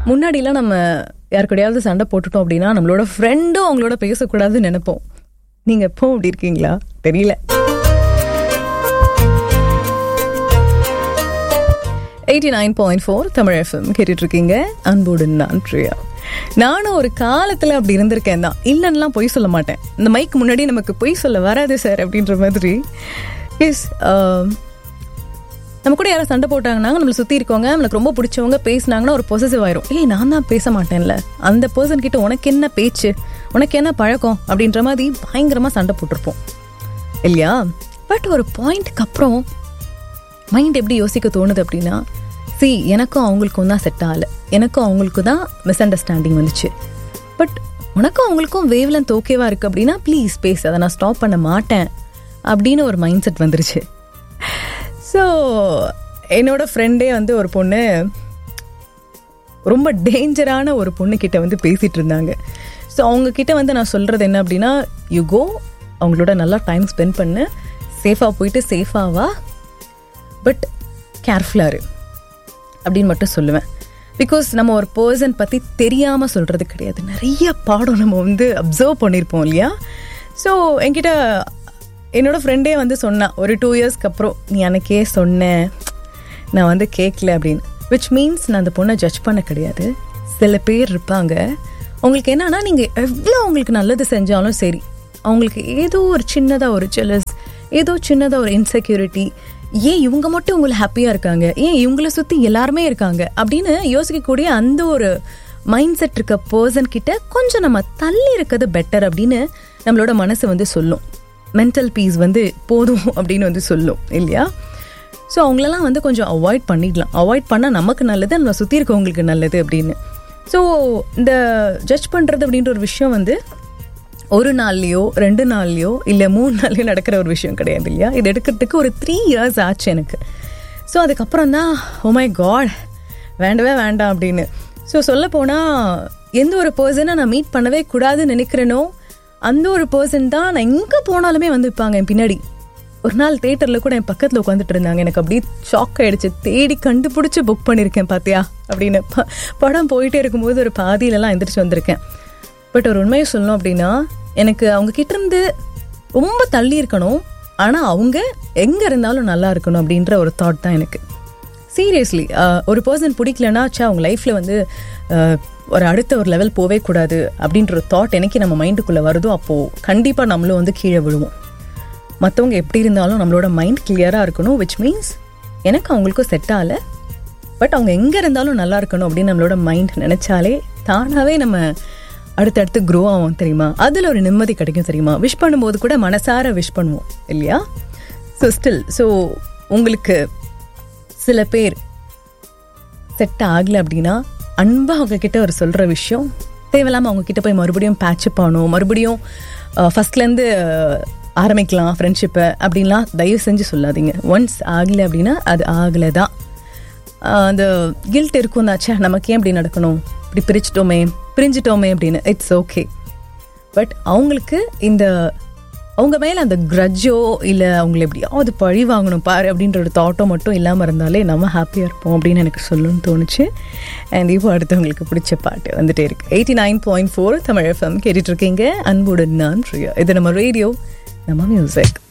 முன்னாடிலாம் நம்ம யாருக்கூடையாவது சண்டை போட்டுட்டோம் அப்படின்னா நம்மளோட ஃப்ரெண்டும் அவங்களோட பேசக்கூடாதுன்னு நினைப்போம். நீங்க எப்போ அப்படி இருக்கீங்களா தெரியல. 89.4 தமிழ் FM கேட்டுட்டு இருக்கீங்க. அன்போடு நான் பிரியா. நானும் ஒரு காலத்துல அப்படி இருந்திருக்கேன் தான். இல்லைன்னா பொய் சொல்ல மாட்டேன். இந்த மைக் முன்னாடி நமக்கு பொய் சொல்ல வராது சார் அப்படின்ற மாதிரி. எஸ், நம்ம கூட யாரும் சண்டை போட்டாங்கன்னா, நம்மளை சுற்றி இருக்கவங்க நம்மளுக்கு ரொம்ப பிடிச்சவங்க பேசினாங்கன்னா ஒரு பொசசிவ் ஆயிரும். ஏய், நான் தான் பேச மாட்டேன்ல, அந்த பர்சன் கிட்ட உனக்கு என்ன பேச்சு, உனக்கு என்ன பழக்கம் அப்படின்ற மாதிரி பயங்கரமாக சண்டை போட்டிருப்போம் இல்லையா? பட் ஒரு பாயிண்ட்டுக்கு அப்புறம் மைண்ட் எப்படி யோசிக்க தோணுது அப்படின்னா, எனக்கும் அவங்களுக்கும் தான் செட் ஆகலை, எனக்கும் அவங்களுக்கும் தான் மிஸ் அண்டர்ஸ்டாண்டிங் வந்துச்சு. பட் உனக்கும் அவங்களுக்கும் வேவ் லென்த் ஓகேவா இருக்குது அப்படின்னா ப்ளீஸ் பேசு, அதை நான் ஸ்டாப் பண்ண மாட்டேன் அப்படின்னு ஒரு மைண்ட் செட் வந்துருச்சு. ஸோ என்னோட ஃப்ரெண்டே வந்து ஒரு பொண்ணு, ரொம்ப டேஞ்சரான ஒரு பொண்ணுக்கிட்ட வந்து பேசிகிட்டு இருந்தாங்க. ஸோ அவங்கக்கிட்ட வந்து நான் சொல்கிறது என்ன அப்படின்னா, யூ கோ, அவங்களோட நல்லா டைம் ஸ்பெண்ட் பண்ணு, சேஃபாக போயிட்டு சேஃபாவா, பட் கேர்ஃபுல்லாக இரு அப்படின்னு மட்டும் சொல்லுவேன். பிகாஸ் நம்ம ஒரு பர்சன் பற்றி தெரியாமல் சொல்கிறது கிடையாது, நிறைய பாடம் நம்ம வந்து அப்சர்வ் பண்ணியிருப்போம் இல்லையா? ஸோ என்கிட்ட என்னோடய ஃப்ரெண்டே வந்து சொன்னான், ஒரு 2 இயர்ஸ்க்கு அப்புறம், நீ எனக்கே சொன்னேன், நான் வந்து கேட்கல அப்படின்னு. விச் மீன்ஸ் நான் அந்த பொண்ணை ஜட்ஜ் பண்ண கிடையாது. சில பேர் இருப்பாங்க, அவங்களுக்கு என்னன்னா, நீங்கள் எவ்வளோ அவங்களுக்கு நல்லது செஞ்சாலும் சரி, அவங்களுக்கு ஏதோ ஒரு சின்னதாக ஒரு ஜெலஸ், ஏதோ சின்னதாக ஒரு இன்செக்யூரிட்டி, ஏன் இவங்க மட்டும் உங்களை ஹாப்பியாக இருக்காங்க, ஏன் இவங்கள சுற்றி எல்லாருமே இருக்காங்க அப்படின்னு யோசிக்கக்கூடிய அந்த ஒரு மைண்ட் செட் இருக்க பர்சன் கிட்ட கொஞ்சம் நம்ம தள்ளி இருக்கிறது பெட்டர் அப்படின்னு நம்மளோட மனசு வந்து சொல்லும். மென்டல் பீஸ் வந்து போதும் அப்படின்னு வந்து சொல்லும் இல்லையா? ஸோ அவங்களெல்லாம் வந்து கொஞ்சம் அவாய்ட் பண்ணிடலாம். அவாய்ட் பண்ணால் நமக்கு நல்லது, நம்ம சுற்றி இருக்கவங்களுக்கு நல்லது அப்படின்னு. ஸோ இந்த ஜட்ஜ் பண்ணுறது அப்படின்ற ஒரு விஷயம் வந்து ஒரு நாள்லையோ 2 நாள்லையோ இல்லை 3 நாள்லையோ நடக்கிற ஒரு விஷயம் கிடையாது இல்லையா? இது எடுக்கிறதுக்கு ஒரு 3 இயர்ஸ் ஆச்சு எனக்கு. ஸோ அதுக்கப்புறம் தான் ஓ மை காட், வேண்டவே வேண்டாம் அப்படின்னு. ஸோ சொல்லப்போனால் எந்த ஒரு பர்சனை நான் மீட் பண்ணவே கூடாதுன்னு நினைக்கிறேனோ அந்த ஒரு பர்சன் தான் நான் எங்கே போனாலுமே வந்து இருப்பாங்க என் பின்னாடி. ஒரு நாள் தேட்டரில் கூட என் பக்கத்தில் உட்காந்துட்டு இருந்தாங்க. எனக்கு அப்படியே ஷாக் ஆகிடுச்சு, தேடி கண்டுபிடிச்சி புக் பண்ணியிருக்கேன் பார்த்தியா அப்படின்னு. படம் போயிட்டே இருக்கும்போது ஒரு பாதியிலலாம் எந்திரிச்சு வந்திருக்கேன். பட் ஒரு உண்மையை சொல்லணும் அப்படின்னா, எனக்கு அவங்க கிட்ட இருந்து ரொம்ப தள்ளி இருக்கணும், ஆனால் அவங்க எங்கே இருந்தாலும் நல்லா இருக்கணும் அப்படின்ற ஒரு தாட் தான் எனக்கு. சீரியஸ்லி, ஒரு பர்சன் பிடிக்கலன்னா அவங்க லைஃப்பில் வந்து ஒரு அடுத்த ஒரு லெவல் போவே கூடாது அப்படின்ற ஒரு தாட் எனக்கு நம்ம மைண்டுக்குள்ளே வருதோ, அப்போது கண்டிப்பாக நம்மளும் வந்து கீழே விழுவோம். மற்றவங்க எப்படி இருந்தாலும் நம்மளோட மைண்ட் கிளியராக இருக்கணும். விச் மீன்ஸ் எனக்கு அவங்களுக்கும் செட் ஆகலை, பட் அவங்க எங்கே இருந்தாலும் நல்லா இருக்கணும் அப்படின்னு நம்மளோட மைண்ட் நினச்சாலே தானாகவே நம்ம அடுத்தடுத்து க்ரோ ஆகும் தெரியுமா? அதில் ஒரு நிம்மதி கிடைக்கும் தெரியுமா? விஷ் பண்ணும்போது கூட மனசார விஷ் பண்ணுவோம் இல்லையா? ஸோ உங்களுக்கு சில பேர் செட் ஆகலை அப்படின்னா, அன்பாக அவங்கக்கிட்ட ஒரு சொல்கிற விஷயம் தேவையில்லாமல் அவங்கக்கிட்ட போய் மறுபடியும் பேட்சப் ஆகணும், மறுபடியும் ஃபஸ்ட்லேருந்து ஆரம்பிக்கலாம் ஃப்ரெண்ட்ஷிப்பை அப்படின்லாம் தயவு செஞ்சு சொல்லாதீங்க. ஒன்ஸ் ஆகலை அப்படின்னா அது ஆகலை தான். அந்த கில்ட் இருக்கும் தாச்சா, நமக்கு ஏன் இப்படி நடக்கணும், இப்படி பிரிஞ்சிட்டோமே அப்படின்னு. It's okay. பட் அவங்களுக்கு அவங்க மேலே அந்த கிரட்ஜோ இல்லை அவங்கள எப்படியாவது பழி வாங்கணும் பாரு அப்படின்ற ஒரு தாட்டோ மட்டும் இல்லாமல் இருந்தாலே நம்ம ஹாப்பியாக இருப்போம் அப்படின்னு எனக்கு சொல்லணும்னு தோணுச்சு. அண்ட் இப்போ அடுத்தவங்களுக்கு பிடிச்ச பாட்டு வந்துட்டே இருக்கு. 89.4 தமிழ் FM கேட்டுட்ருக்கீங்க. அன்புடன் நான் பிரியா. இது நம்ம ரேடியோ, நம்ம மியூசிக்.